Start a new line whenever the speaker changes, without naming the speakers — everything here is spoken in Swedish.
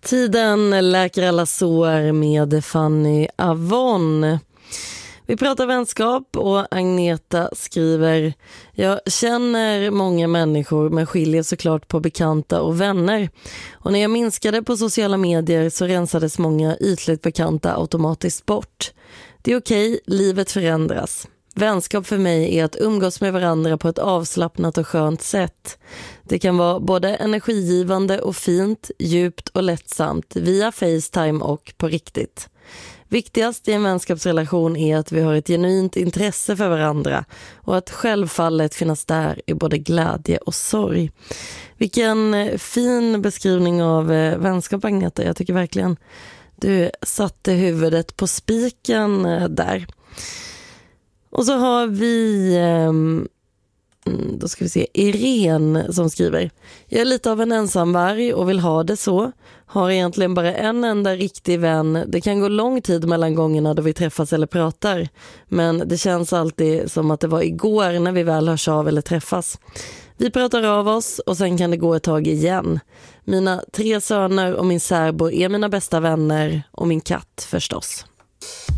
Tiden läker alla sår med Fanny Avon. Vi pratar vänskap och Agneta skriver: jag känner många människor men skiljer såklart på bekanta och vänner. Och när jag minskade på sociala medier så rensades många ytligt bekanta automatiskt bort. Det är okej, livet förändras. Vänskap för mig är att umgås med varandra på ett avslappnat och skönt sätt. Det kan vara både energigivande och fint, djupt och lättsamt via FaceTime och på riktigt. Viktigast i en vänskapsrelation är att vi har ett genuint intresse för varandra och att självfallet finnas där i både glädje och sorg. Vilken fin beskrivning av vänskap, Agneta. Jag tycker verkligen du satte huvudet på spiken där. Och så har vi då ska vi se, Irene som skriver: jag är lite av en ensamvarg och vill ha det så. Har egentligen bara en enda riktig vän. Det kan gå lång tid mellan gångerna då vi träffas eller pratar. Men det känns alltid som att det var igår när vi väl hörs av eller träffas. Vi pratar av oss och sen kan det gå ett tag igen. Mina 3 söner och min särbo är mina bästa vänner och min katt förstås.